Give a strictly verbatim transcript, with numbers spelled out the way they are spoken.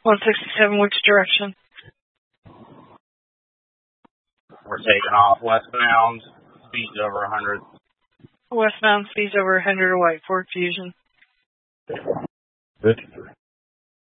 one sixty-seven, which direction? We're taking off westbound, speeds over one hundred. Westbound, speeds over one hundred, away, Ford Fusion. fifty-three.